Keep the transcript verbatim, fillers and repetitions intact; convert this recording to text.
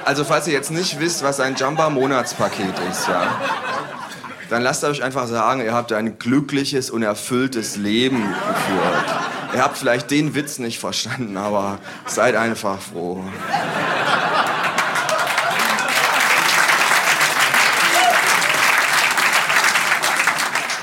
also falls ihr jetzt nicht wisst, was ein Jamba-Monatspaket ist, ja, dann lasst euch einfach sagen, ihr habt ein glückliches und erfülltes Leben geführt. Ihr habt vielleicht den Witz nicht verstanden, aber seid einfach froh.